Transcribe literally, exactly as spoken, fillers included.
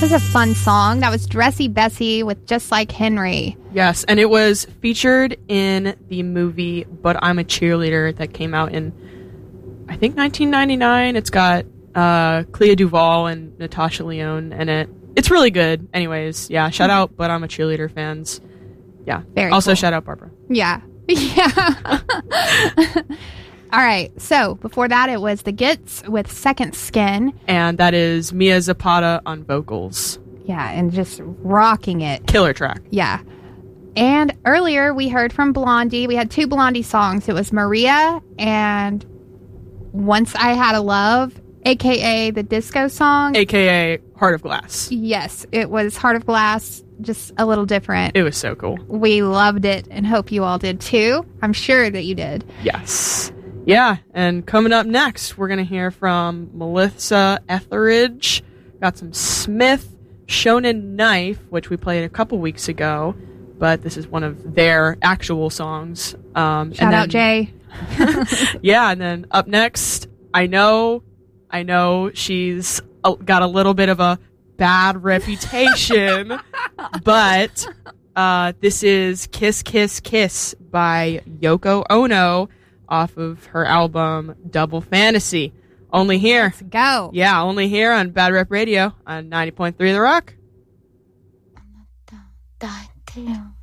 was a fun song. That was Dressy Bessie with Just Like Henry. Yes, and it was featured in the movie But I'm a Cheerleader that came out in, I think, nineteen ninety-nine. It's got uh, Clea Duvall and Natasha Lyonne in it. It's really good. Anyways, yeah, shout out But I'm a Cheerleader fans. Yeah. Very also, cool. shout out Barbara. Yeah. Yeah. All right. So before that, it was The Gits with Second Skin. And that is Mia Zapata on vocals. Yeah, and just rocking it. Killer track. Yeah. And earlier we heard from Blondie. We had two Blondie songs. It was Maria and Once I Had a Love, a k a the disco song. A K A Heart of Glass. Yes, it was Heart of Glass, just a little different. It was so cool. We loved it and hope you all did too. I'm sure that you did. Yes. Yeah, and coming up next, we're going to hear from Melissa Etheridge. Got some Smith, Shonen Knife, which we played a couple weeks ago, but this is one of their actual songs. Um, Shout and out, then, Jay. Yeah, and then up next, I know, I know she's a, got a little bit of a bad reputation, but uh, this is Kiss Kiss Kiss by Yoko Ono off of her album Double Fantasy. Only here. Let's go. Yeah, only here on Bad Rep Radio on ninety point three The Rock. あなた抱いてよ